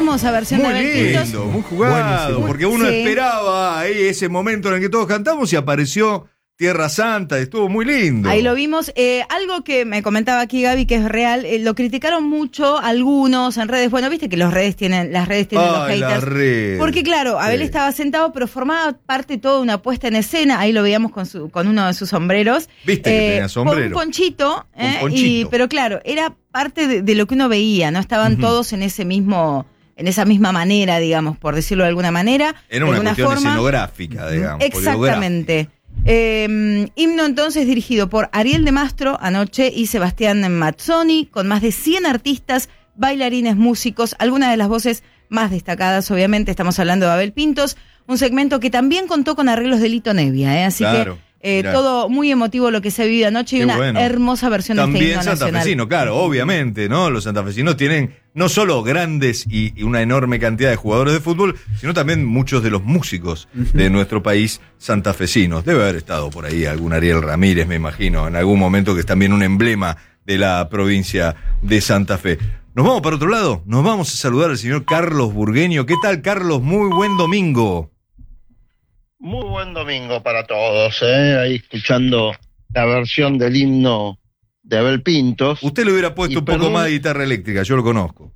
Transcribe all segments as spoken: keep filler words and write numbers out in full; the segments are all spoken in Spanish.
hermosa versión muy de Abel lindo, Pintos. muy jugado, Buenísimo. porque uno Sí. esperaba ahí ese momento en el que todos cantamos y apareció Tierra Santa, estuvo muy lindo. Ahí lo vimos. Eh, algo que me comentaba aquí Gaby, que es real, eh, lo criticaron mucho algunos en redes. Bueno, viste que los redes tienen, las redes tienen los Ay, las haters. redes. Porque claro, Abel Sí. estaba sentado, pero formaba parte de toda una puesta en escena. Ahí lo veíamos con su, con uno de sus sombreros. Viste que tenía sombrero. Con un ponchito. Un eh, ponchito. Y, pero claro, era parte de, de lo que uno veía, ¿no? Estaban Ujú. todos en ese mismo, en esa misma manera, digamos, por decirlo de alguna manera. Era de una alguna cuestión forma. escenográfica, digamos. Exactamente. Eh, himno entonces dirigido por Ariel de Mastro anoche y Sebastián Mazzoni, con más de cien artistas, bailarines, músicos, algunas de las voces más destacadas, obviamente, estamos hablando de Abel Pintos, un segmento que también contó con arreglos de Lito Nevia, ¿eh? Así Claro, que eh, mirá. todo muy emotivo lo que se ha vivido anoche y Qué una bueno. hermosa versión de este También himno nacional. santafesino, claro, obviamente, ¿no? Los santafesinos tienen no solo grandes y, y una enorme cantidad de jugadores de fútbol, sino también muchos de los músicos de nuestro país santafesinos. Debe haber estado por ahí algún Ariel Ramírez, me imagino, en algún momento, que es también un emblema de la provincia de Santa Fe. ¿Nos vamos para otro lado? Nos vamos a saludar al señor Carlos Burgueño. ¿Qué tal, Carlos? Muy buen domingo. Muy buen domingo para todos, ¿eh? Ahí escuchando la versión del himno de Abel Pintos. Usted le hubiera puesto Y un poco perdón- más de guitarra eléctrica, yo lo conozco.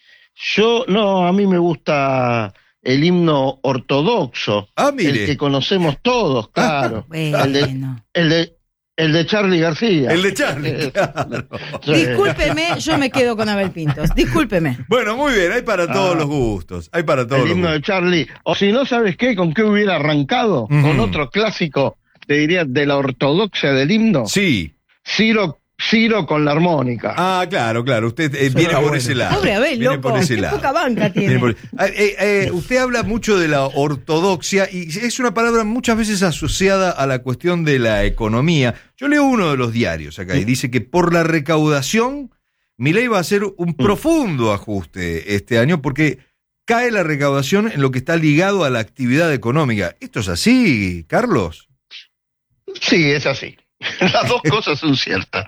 Yo, no, a mí me gusta el himno ortodoxo, Ah, mire. el que conocemos todos, claro. Bueno. el, de, el, de, el de Charly García. El de Charlie, claro. Sí. Discúlpeme, yo me quedo con Abel Pintos, discúlpeme. Bueno, muy bien, hay para todos Ah. los gustos. Hay para todos El los himno de gustos. Charly. O si no, ¿sabes qué? ¿Con qué hubiera arrancado? Ujú. Con otro clásico, te diría, de la ortodoxia del himno. Sí. Ciro, Ciro con la armónica. Ah, claro, claro. Usted eh, Eso viene está por bueno. ese lado. Pobre Abel, Viene loco, por ese qué lado. poca banca tiene. Viene por- Ah, eh, eh, usted habla mucho de la ortodoxia y es una palabra muchas veces asociada a la cuestión de la economía. Yo leo uno de los diarios acá y dice que por la recaudación, Milei va a hacer un profundo ajuste este año porque cae la recaudación en lo que está ligado a la actividad económica. ¿Esto es así, Carlos? Sí, es así. Las dos cosas son ciertas.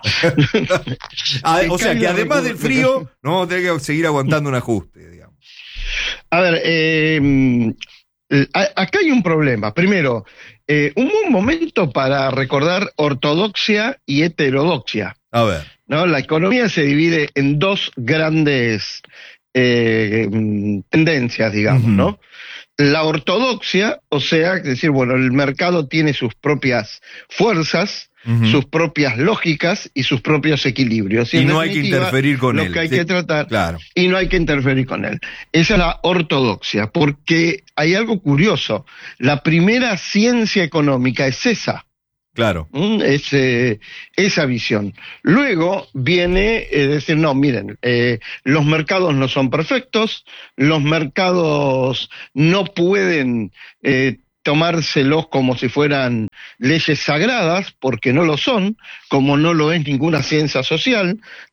Ah, Se o sea cae que la además recau- del frío, no vamos a tener que seguir aguantando un ajuste, digamos. A ver, eh, a- acá hay un problema. Primero, eh, un buen momento para recordar ortodoxia y heterodoxia, A ver. ¿no? La economía se divide en dos grandes eh, mm, tendencias, digamos, Ujú. ¿no? La ortodoxia, o sea, es decir, bueno, el mercado tiene sus propias fuerzas, Ujú. sus propias lógicas y sus propios equilibrios. Y en no hay que definitiva, interferir con lo él. que hay Sí, que tratar claro. y no hay que interferir con él. Esa es la ortodoxia, porque hay algo curioso. La primera ciencia económica es esa, Claro. ¿m? es eh, esa visión. Luego viene eh, decir, no, miren, eh, los mercados no son perfectos, los mercados no pueden eh, tomárselos como si fueran leyes sagradas, porque no lo son, como no lo es ninguna ciencia social.